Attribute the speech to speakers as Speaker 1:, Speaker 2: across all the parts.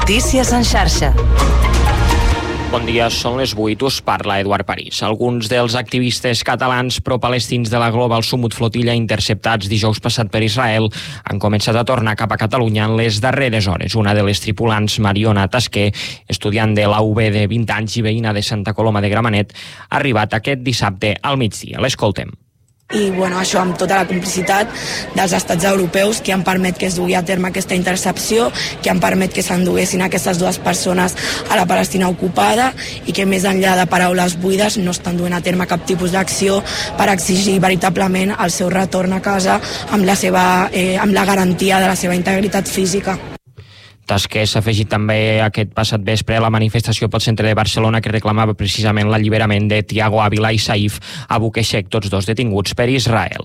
Speaker 1: Notícies en xarxa.
Speaker 2: Bon dia, són les 8, us parla Eduard París. Alguns dels activistes catalans pro-palestins de la Global Summit Flotilla interceptats dijous passat per Israel han començat a tornar cap a Catalunya en les darreres hores. Una de les tripulants, Mariona Tasquer, estudiant de la UB de 20 anys i veïna de Santa Coloma de Gramenet, ha arribat aquest dissabte al migdia. L'escoltem.
Speaker 3: I això amb tota la complicitat dels estats europeus que han permet que es dugui a terme aquesta intercepció, que han permet que s'enduguessin aquestes dues persones a la Palestina ocupada i que més enllà de paraules buides no estan duent a terme cap tipus d'acció per exigir veritablement el seu retorn a casa amb la garantia de la seva integritat física.
Speaker 2: Tasquer s'ha afegit també aquest passat vespre a la manifestació pel centre de Barcelona que reclamava precisament l'alliberament de Tiago Ávila i Saif Abu Keshek, tots dos detinguts per Israel.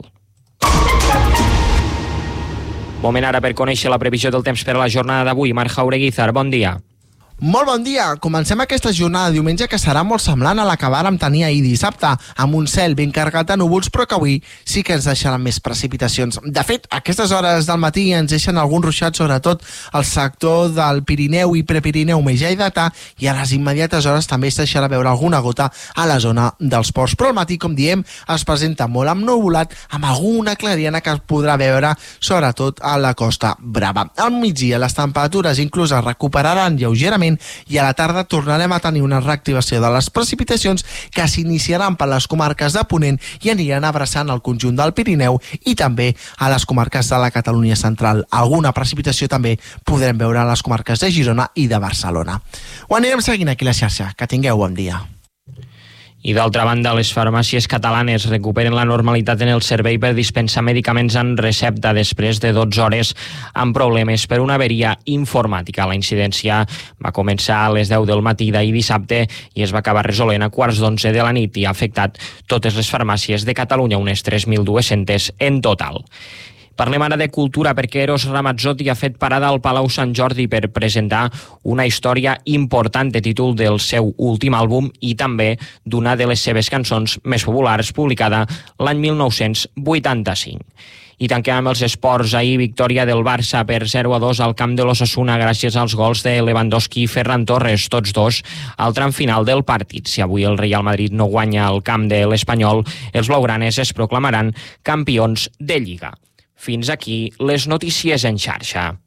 Speaker 2: Moment ara per conèixer la previsió del temps per a la jornada d'avui. Marc Jaureguizar, bon dia.
Speaker 4: Molt bon dia. Comencem aquesta jornada de diumenge que serà molt semblant a la que vàrem tenir ahir dissabte, amb un cel ben carregat de núvols, però que avui sí que ens deixaran més precipitacions. De fet, a aquestes hores del matí ens deixen alguns ruixats, sobretot al sector del Pirineu i Prepirineu més lleidatà, i a les immediates hores també es deixarà veure alguna gota a la zona dels ports. Però al matí, com diem, es presenta molt ennuvolat, amb alguna clariana que es podrà veure, sobretot a la Costa Brava. Al migdia, les temperatures inclús es recuperaran lleugerament i a la tarda tornarem a tenir una reactivació de les precipitacions que s'iniciaran per les comarques de Ponent i aniran abraçant el conjunt del Pirineu i també a les comarques de la Catalunya central. Alguna precipitació també podrem veure a les comarques de Girona i de Barcelona. Ho anirem seguint aquí a la xarxa. Que tingueu bon dia.
Speaker 2: I d'altra banda, les farmàcies catalanes recuperen la normalitat en el servei per dispensar medicaments en recepta després de 12 hores amb problemes per una averia informàtica. La incidència va començar a les 10 del matí d'ahir dissabte i es va acabar resolent a 11:15 de la nit i ha afectat totes les farmàcies de Catalunya, unes 3.200 en total. Parlem ara de cultura perquè Eros Ramazzotti ha fet parada al Palau Sant Jordi per presentar una història important de títol del seu últim àlbum i també d'una de les seves cançons més populars, publicada l'any 1985. I tanquem amb els esports. Ahir, victòria del Barça per 0-2 al camp de l'Osasuna gràcies als gols de Lewandowski i Ferran Torres, tots dos al tram final del partit. Si avui el Real Madrid no guanya al camp de l'Espanyol, els blaugranes es proclamaran campions de Lliga. Fins aquí les notícies en xarxa.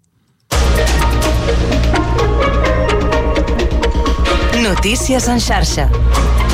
Speaker 1: Notícies en xarxa.